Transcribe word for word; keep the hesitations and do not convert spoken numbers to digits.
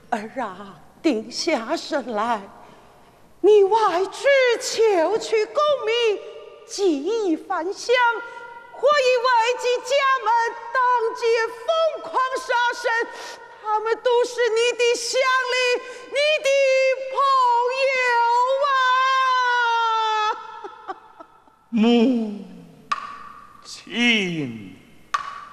儿啊，定下身来，你外出求取功名，既已返乡，何以未及家门，当街疯狂杀生？他们都是你的乡邻，你的朋友啊！ 母亲。